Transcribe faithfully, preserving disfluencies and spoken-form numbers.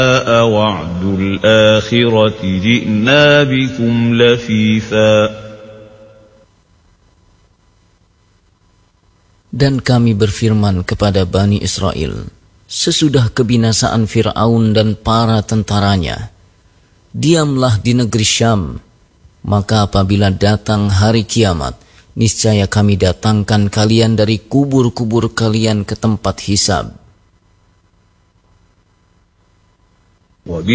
وعد الآخرة جئنا بكم لفيفا. Dan kami berfirman kepada Bani Israel, sesudah kebinasaan Fir'aun dan para tentaranya, diamlah di negeri Syam, maka apabila datang hari kiamat, niscaya kami datangkan kalian dari kubur-kubur kalian ke tempat hisab.